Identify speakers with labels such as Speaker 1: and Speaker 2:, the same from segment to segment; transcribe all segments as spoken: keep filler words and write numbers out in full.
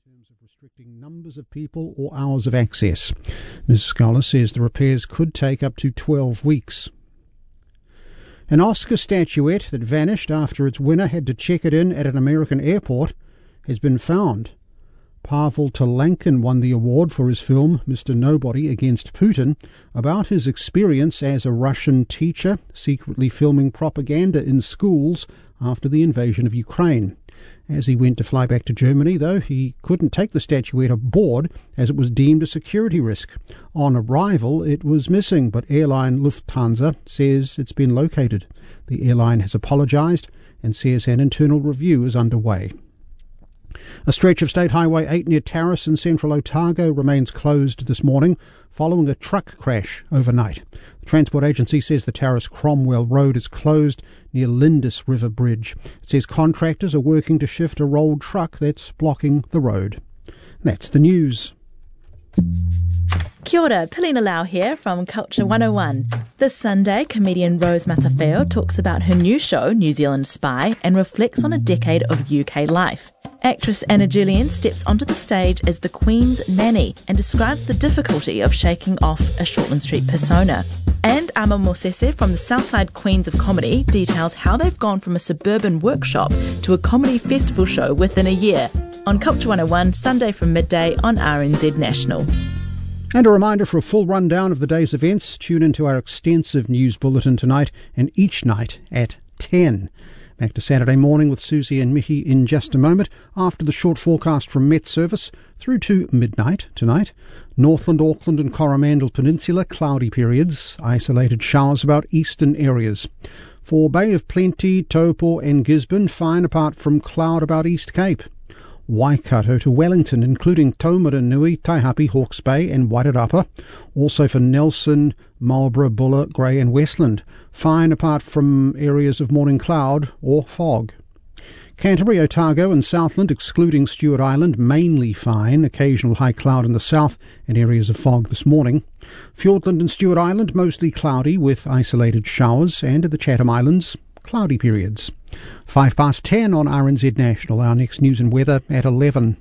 Speaker 1: terms of restricting numbers of people or hours of access. Miz Scholar says the repairs could take up to twelve weeks. An Oscar statuette that vanished after its winner had to check it in at an American airport has been found. Pavel Telenkin won the award for his film Mister Nobody Against Putin, about his experience as a Russian teacher secretly filming propaganda in schools after the invasion of Ukraine. As he went to fly back to Germany, though, he couldn't take the statuette aboard as it was deemed a security risk. On arrival, it was missing, but airline Lufthansa says it's been located. The airline has apologised and says an internal review is underway. A stretch of State Highway eight near Tarras in central Otago remains closed this morning following a truck crash overnight. The Transport Agency says the Tarras Cromwell Road is closed near Lindis River Bridge. It says contractors are working to shift a rolled truck that's blocking the road. That's the news.
Speaker 2: Kia ora, Pilina Lau here from Culture one oh one. This Sunday, comedian Rose Matafeo talks about her new show, New Zealand Spy, and reflects on a decade of U K life. Actress Anna Julian steps onto the stage as the Queen's nanny and describes the difficulty of shaking off a Shortland Street persona. And Ama Mosese from the Southside Queens of Comedy details how they've gone from a suburban workshop to a comedy festival show within a year. On Culture one oh one, Sunday from midday on R N Z National.
Speaker 1: And a reminder for a full rundown of the day's events, tune into our extensive news bulletin tonight and each night at ten. Back to Saturday morning with Susie and Mickey in just a moment, after the short forecast from Met Service through to midnight tonight. Northland, Auckland and Coromandel Peninsula, cloudy periods, isolated showers about eastern areas. For Bay of Plenty, Taupo and Gisborne, fine apart from cloud about East Cape. Waikato to Wellington, including Taumaranui, Taihape, Hawke's Bay and Wairarapa. Also for Nelson, Marlborough, Buller, Grey and Westland. Fine apart from areas of morning cloud or fog. Canterbury, Otago and Southland, excluding Stewart Island, mainly fine. Occasional high cloud in the south and areas of fog this morning. Fiordland and Stewart Island, mostly cloudy with isolated showers. And at the Chatham Islands, cloudy periods. Five past ten on R N Z National. Our next news and weather at eleven.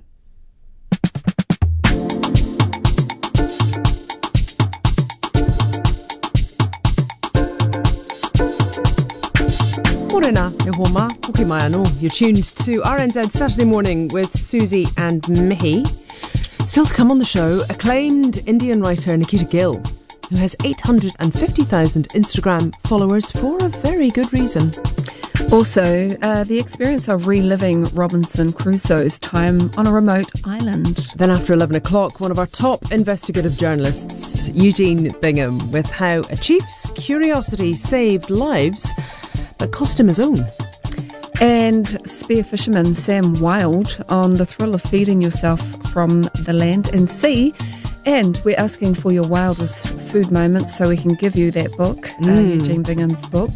Speaker 3: Morena, e homa, puki mai anō. You're tuned to R N Z Saturday Morning with Susie and Mihi. Still to come on the show, acclaimed Indian writer Nikita Gill, who has eight hundred fifty thousand Instagram followers for a very good reason.
Speaker 4: Also, uh, the experience of reliving Robinson Crusoe's time on a remote island.
Speaker 3: Then after eleven o'clock, one of our top investigative journalists, Eugene Bingham, with how a chief's curiosity saved lives that cost him his own.
Speaker 4: And spear fisherman Sam Wild on the thrill of feeding yourself from the land and sea. And we're asking for your wildest food moments so we can give you that book, mm. uh, Eugene Bingham's book.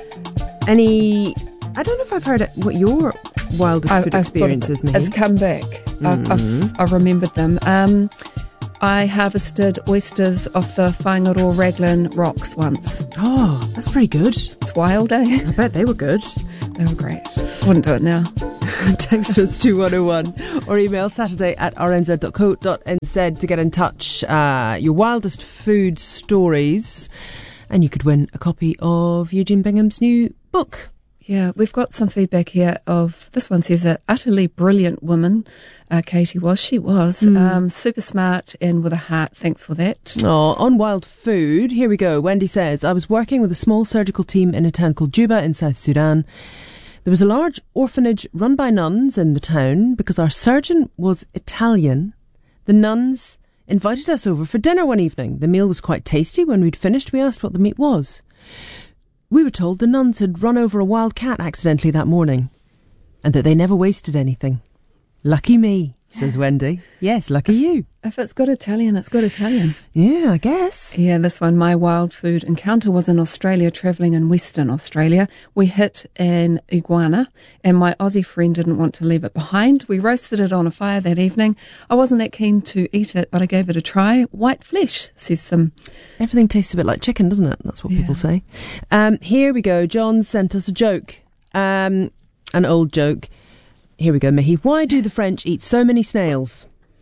Speaker 3: Any, I don't know if I've heard it, what your wildest I, food I've experiences mean.
Speaker 4: It's come back. Mm. I've, I've, I've remembered them. Um, I harvested oysters off the Whangaroa Raglan rocks once.
Speaker 3: Oh, that's pretty good.
Speaker 4: It's wild, eh?
Speaker 3: I bet they were good.
Speaker 4: They were great. Wouldn't do it now.
Speaker 3: Text us two one oh one or email saturday at r n z dot co dot n z to get in touch. Uh, your wildest food stories. And you could win a copy of Eugene Bingham's new book.
Speaker 4: Yeah, we've got some feedback here of, this one says, an utterly brilliant woman, uh, Katie was. She was. Mm. Um, super smart and with a heart. Thanks for that.
Speaker 3: Oh, on wild food, here we go. Wendy says, I was working with a small surgical team in a town called Juba in South Sudan. There was a large orphanage run by nuns in the town. Because our surgeon was Italian, the nuns invited us over for dinner one evening. The meal was quite tasty. When we'd finished, we asked what the meat was. We were told the nuns had run over a wild cat accidentally that morning and that they never wasted anything. Lucky me, says Wendy. Yes, lucky you.
Speaker 4: If it's good Italian, it's good Italian.
Speaker 3: Yeah, I guess.
Speaker 4: Yeah, this one, my wild food encounter was in Australia, travelling in Western Australia. We hit an iguana and my Aussie friend didn't want to leave it behind. We roasted it on a fire that evening. I wasn't that keen to eat it, but I gave it a try. White flesh, says some.
Speaker 3: Everything tastes a bit like chicken, doesn't it? That's what yeah. people say. Um, here we go. John sent us a joke, um, an old joke. Here we go, Mihi. Why do the French eat so many snails?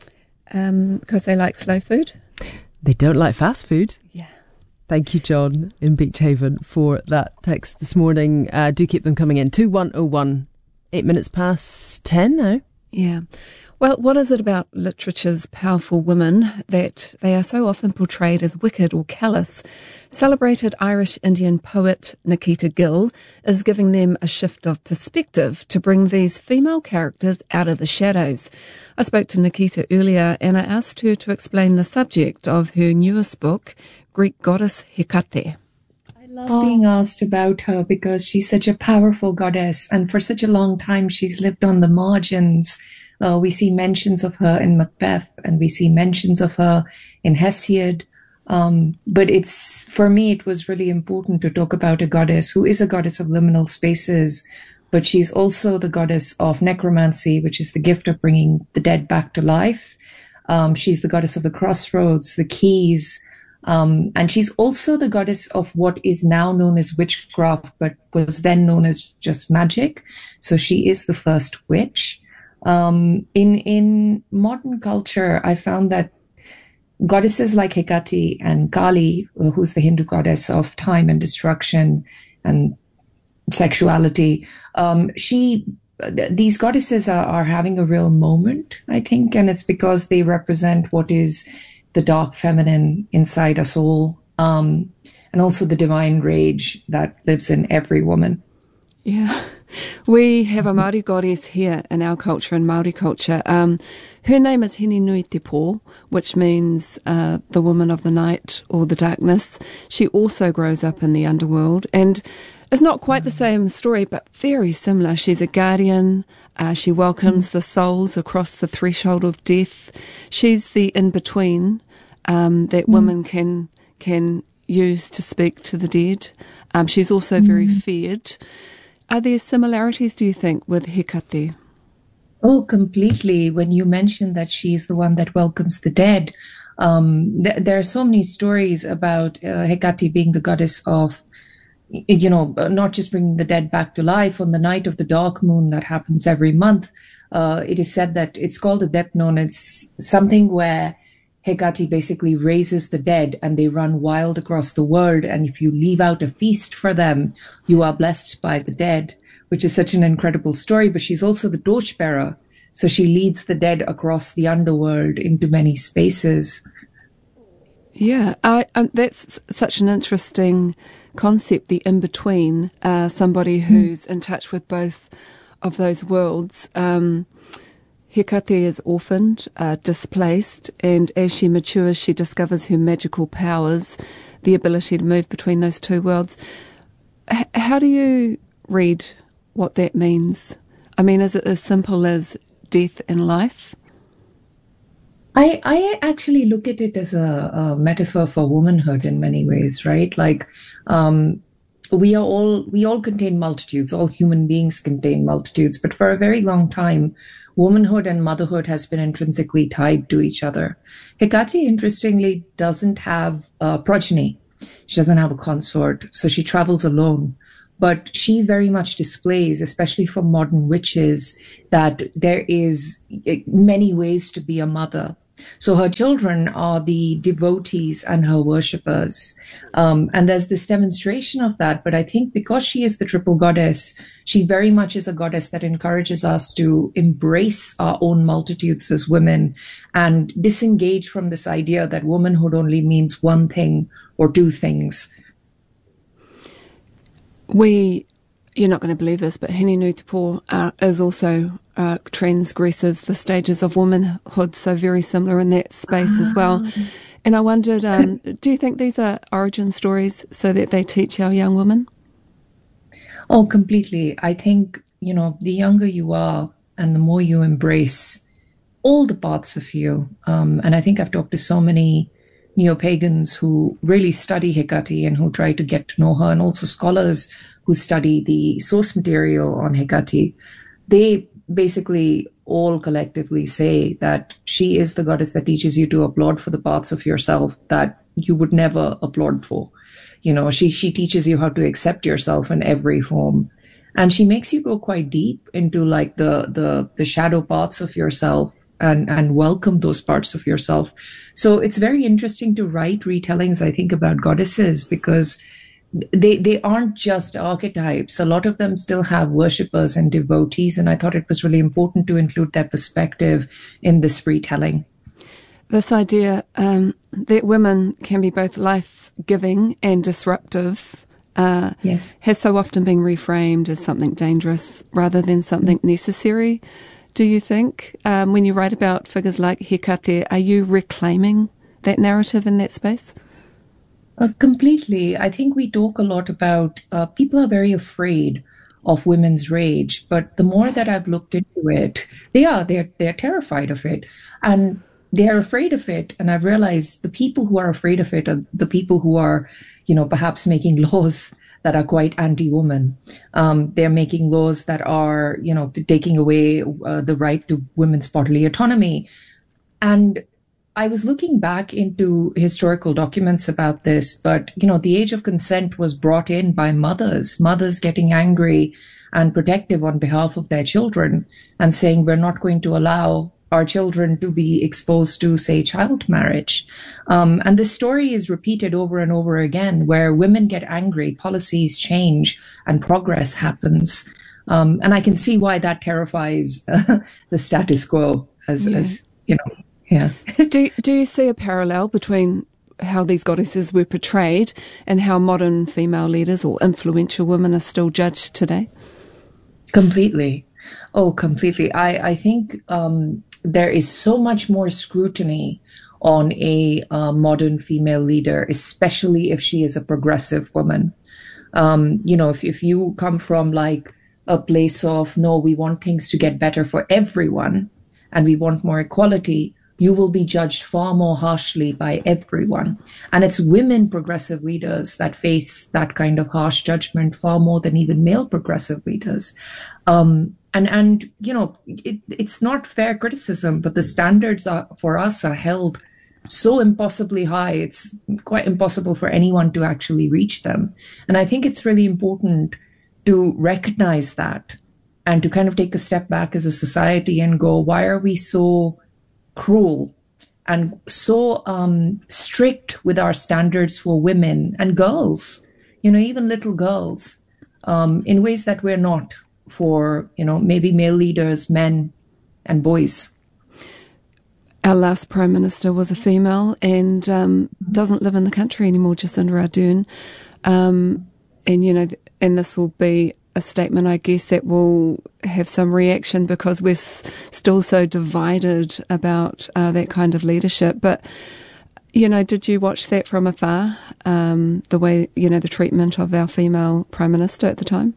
Speaker 4: Um, because they like slow food.
Speaker 3: They don't like fast food.
Speaker 4: Yeah.
Speaker 3: Thank you, John, in Beach Haven, for that text this morning. Uh, do keep them coming in. two one oh one, eight minutes past ten now.
Speaker 4: Yeah. Well, what is it about literature's powerful women that they are so often portrayed as wicked or callous? Celebrated Irish Indian poet Nikita Gill is giving them a shift of perspective to bring these female characters out of the shadows. I spoke to Nikita earlier and I asked her to explain the subject of her newest book, Greek goddess Hecate.
Speaker 5: I love being asked about her because she's such a powerful goddess, and for such a long time she's lived on the margins. Uh, we see mentions of her in Macbeth, and we see mentions of her in Hesiod. Um, but it's, for me, it was really important to talk about a goddess who is a goddess of liminal spaces, but she's also the goddess of necromancy, which is the gift of bringing the dead back to life. Um, she's the goddess of the crossroads, the keys, um, and she's also the goddess of what is now known as witchcraft, but was then known as just magic. So she is the first witch. Um, in, in modern culture, I found that goddesses like Hecate and Kali, who's the Hindu goddess of time and destruction and sexuality, um, she, these goddesses are, are having a real moment, I think, and it's because they represent what is the dark feminine inside us all, um, and also the divine rage that lives in every woman.
Speaker 4: Yeah. We have a Māori goddess here in our culture, in Māori culture. Um, her name is Hini Nui Te Po, which means uh, the woman of the night or the darkness. She also grows up in the underworld and is not quite the same story, but very similar. She's a guardian. Uh, she welcomes the souls across the threshold of death. She's the in-between um, that mm. women can can use to speak to the dead. Um, she's also mm. very feared. Are there similarities, do you think, with Hecate?
Speaker 5: Oh, completely. When you mentioned that she's the one that welcomes the dead, um, th- there are so many stories about uh, Hecate being the goddess of, you know, not just bringing the dead back to life on the night of the dark moon that happens every month. Uh, it is said that it's called a Depnon. It's something where Hecate basically raises the dead and they run wild across the world. And if you leave out a feast for them, you are blessed by the dead, which is such an incredible story. But she's also the torchbearer. So she leads the dead across the underworld into many spaces.
Speaker 4: Yeah, I, um, that's such an interesting concept, the in-between, uh, somebody who's mm. in touch with both of those worlds. Um Hecate is orphaned, uh, displaced, and as she matures, she discovers her magical powers, the ability to move between those two worlds. H- how do you read what that means? I mean, is it as simple as death and life?
Speaker 5: I, I actually look at it as a, a metaphor for womanhood in many ways, right? Like, um, we are all, we all contain multitudes, all human beings contain multitudes, but for a very long time, womanhood and motherhood has been intrinsically tied to each other. Hecate, interestingly, doesn't have a progeny. She doesn't have a consort, so she travels alone. But she very much displays, especially for modern witches, that there is many ways to be a mother. So her children are the devotees and her worshippers. Um, and there's this demonstration of that. But I think because she is the triple goddess, she very much is a goddess that encourages us to embrace our own multitudes as women and disengage from this idea that womanhood only means one thing or two things.
Speaker 4: We, you're not going to believe this, but Hini Nui Te Po uh, is also uh, transgresses the stages of womanhood, so very similar in that space as well. And I wondered, um, do you think these are origin stories so that they teach our young women?
Speaker 5: Oh, completely. I think, you know, the younger you are and the more you embrace all the parts of you, um, and I think I've talked to so many neo-pagans who really study Hecate and who try to get to know her, and also scholars who study the source material on Hecate. They basically all collectively say that she is the goddess that teaches you to applaud for the parts of yourself that you would never applaud for. You know, she, she teaches you how to accept yourself in every form. And she makes you go quite deep into like the, the, the shadow parts of yourself and, and welcome those parts of yourself. So it's very interesting to write retellings, I think, about goddesses because they, they aren't just archetypes. A lot of them still have worshippers and devotees. And I thought it was really important to include their perspective in this retelling.
Speaker 4: This idea um, that women can be both life-giving and disruptive Uh,
Speaker 5: yes.
Speaker 4: has so often been reframed as something dangerous rather than something necessary, do you think? Um, when you write about figures like Hecate, are you reclaiming that narrative in that space?
Speaker 5: Uh, completely. I think we talk a lot about, uh, people are very afraid of women's rage, but the more that I've looked into it, they are, they're, they're terrified of it. And they're afraid of it. And I've realized the people who are afraid of it are the people who are, you know, perhaps making laws that are quite anti-woman. Um, they're making laws that are, you know, taking away uh, the right to women's bodily autonomy. And I was looking back into historical documents about this, but, you know, the age of consent was brought in by mothers, mothers getting angry and protective on behalf of their children and saying, we're not going to allow our children to be exposed to, say, child marriage. Um, and this story is repeated over and over again, where women get angry, policies change, and progress happens. Um, and I can see why that terrifies uh, the status quo, as,
Speaker 4: yeah.
Speaker 5: as you know, yeah.
Speaker 4: do, do you see a parallel between how these goddesses were portrayed and how modern female leaders or influential women are still judged today?
Speaker 5: Completely. Oh, completely. I, I think um, there is so much more scrutiny on a uh, modern female leader, especially if she is a progressive woman. Um, you know, if, if you come from like a place of, no, we want things to get better for everyone and we want more equality, you will be judged far more harshly by everyone. And it's women progressive leaders that face that kind of harsh judgment far more than even male progressive leaders. Um, and, and, you know, it, it's not fair criticism, but the standards are, for us are held so impossibly high. It's quite impossible for anyone to actually reach them. And I think it's really important to recognize that and to kind of take a step back as a society and go, why are we so cruel and so um, strict with our standards for women and girls, you know, even little girls, um, in ways that we're not for, you know, maybe male leaders, men and boys.
Speaker 4: Our last Prime Minister was a female and um, doesn't live in the country anymore, Jacinda Ardern. Um, and, you know, and this will be a statement, I guess, that will have some reaction because we're s- still so divided about uh, that kind of leadership. But, you know, did you watch that from afar, um, the way, you know, the treatment of our female Prime Minister at the time?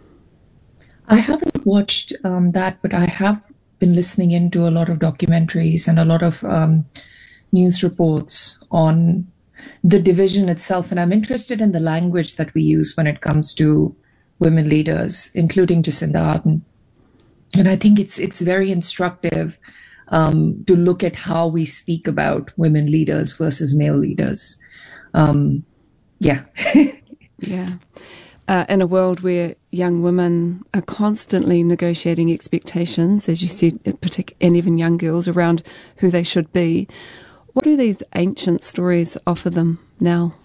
Speaker 5: I haven't watched um, that, but I have been listening into a lot of documentaries and a lot of um, news reports on the division itself. And I'm interested in the language that we use when it comes to women leaders, including Jacinda Ardern. And I think it's it's very instructive um, to look at how we speak about women leaders versus male leaders. Um, yeah.
Speaker 4: yeah. Uh, in a world where young women are constantly negotiating expectations, as you said, partic- and even young girls around who they should be, what do these ancient stories offer them now?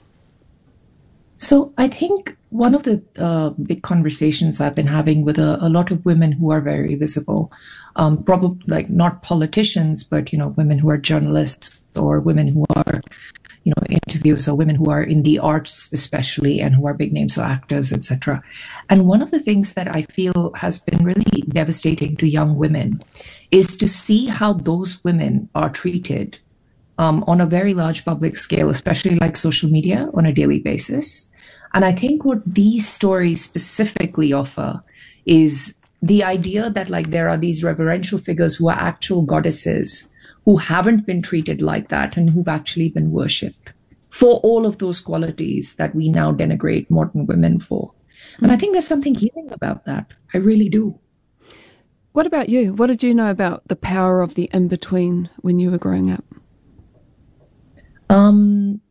Speaker 5: So I think one of the uh, big conversations I've been having with a, a lot of women who are very visible, um, probably like not politicians, but, you know, women who are journalists or women who are, you know, interviews or women who are in the arts especially and who are big names, so actors, et cetera. And one of the things that I feel has been really devastating to young women is to see how those women are treated um, on a very large public scale, especially like social media on a daily basis. And I think what these stories specifically offer is the idea that like there are these reverential figures who are actual goddesses who haven't been treated like that and who've actually been worshipped for all of those qualities that we now denigrate modern women for. And I think there's something healing about that. I really do.
Speaker 4: What about you? What did you know about the power of the in-between when you were growing up?
Speaker 5: Um,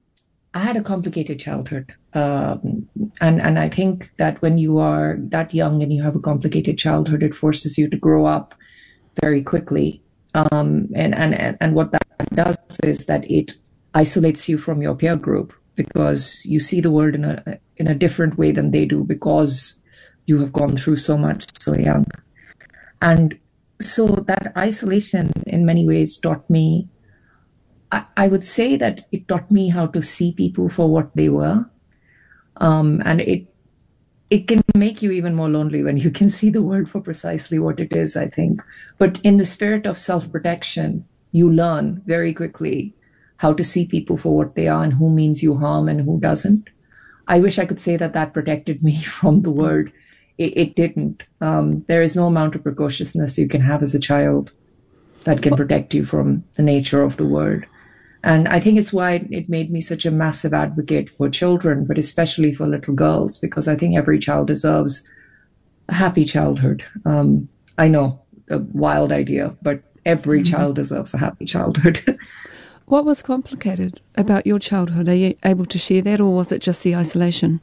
Speaker 5: I had a complicated childhood. Um, and, and I think that when you are that young and you have a complicated childhood, it forces you to grow up very quickly. Um, and, and, and what that does is that it isolates you from your peer group because you see the world in a, in a different way than they do because you have gone through so much so young. And so that isolation in many ways taught me, I, I would say that it taught me how to see people for what they were. Um, and it it can make you even more lonely when you can see the world for precisely what it is, I think. But in the spirit of self-protection, you learn very quickly how to see people for what they are and who means you harm and who doesn't. I wish I could say that that protected me from the world. It, it didn't. Um, there is no amount of precociousness you can have as a child that can protect you from the nature of the world. And I think it's why it made me such a massive advocate for children, but especially for little girls, because I think every child deserves a happy childhood. Um, I know, a wild idea, but every mm-hmm. child deserves a happy childhood.
Speaker 4: What was complicated about your childhood? Are you able to share that, or was it just the isolation?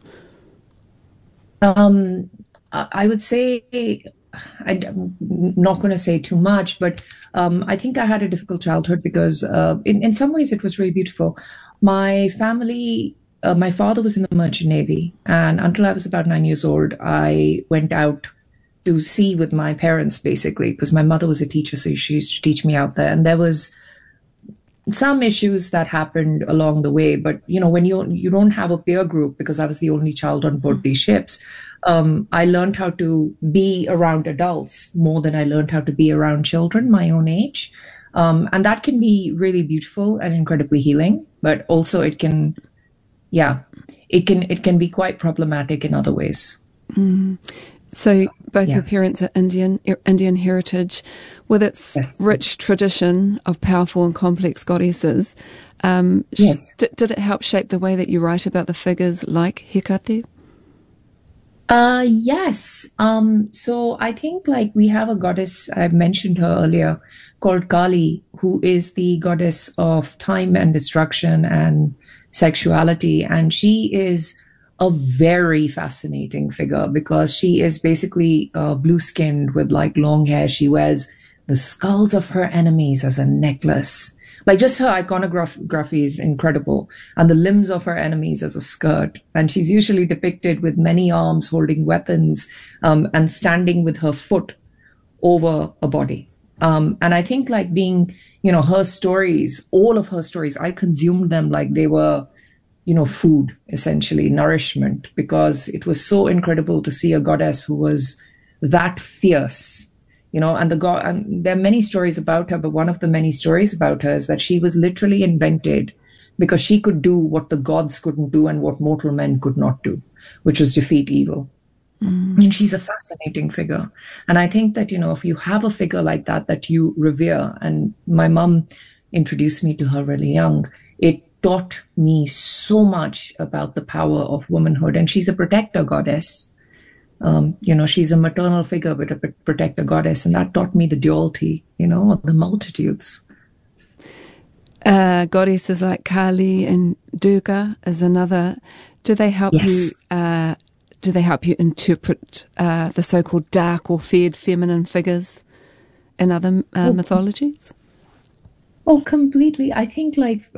Speaker 5: Um, I would say, I'm not going to say too much, but um, I think I had a difficult childhood because uh, in, in some ways it was really beautiful. My family, uh, my father was in the Merchant Navy, and until I was about nine years old, I went out to sea with my parents, basically, because my mother was a teacher, so she used to teach me out there. And there was some issues that happened along the way, but you know, when you you don't have a peer group, because I was the only child on board these ships, um, I learned how to be around adults more than I learned how to be around children my own age, um, and that can be really beautiful and incredibly healing. But also, it can, yeah, it can it can be quite problematic in other ways.
Speaker 4: Mm. So both
Speaker 5: yeah.
Speaker 4: your parents are Indian, Indian heritage, with its
Speaker 5: yes,
Speaker 4: rich
Speaker 5: yes.
Speaker 4: tradition of powerful and complex goddesses. Um,
Speaker 5: yes.
Speaker 4: sh- did it help shape the way that you write about the figures like Hecate?
Speaker 5: Uh, yes. Um, so I think like we have a goddess, I mentioned her earlier, called Kali, who is the goddess of time and destruction and sexuality. And she is a very fascinating figure because she is basically uh, blue-skinned with like long hair. She wears the skulls of her enemies as a necklace. Like just her iconography is incredible, and the limbs of her enemies as a skirt. And she's usually depicted with many arms holding weapons um, and standing with her foot over a body. Um, and I think like being, you know, her stories, all of her stories, I consumed them like they were, you know, food, essentially, nourishment, because it was so incredible to see a goddess who was that fierce, you know, and the god, and there are many stories about her, but one of the many stories about her is that she was literally invented because she could do what the gods couldn't do and what mortal men could not do, which was defeat evil. Mm. And she's a fascinating figure. And I think that, you know, if you have a figure like that, that you revere, and my mum introduced me to her really young, it taught me so much about the power of womanhood. And she's a protector goddess. Um, you know, she's a maternal figure, but a protector goddess. And that taught me the duality, you know, of the multitudes.
Speaker 4: Uh, goddesses like Kali and Durga is another. Do they help
Speaker 5: yes.
Speaker 4: you, uh, do they help you interpret uh, the so-called dark or feared feminine figures in other uh,
Speaker 5: oh.
Speaker 4: mythologies?
Speaker 5: Oh, completely. I think like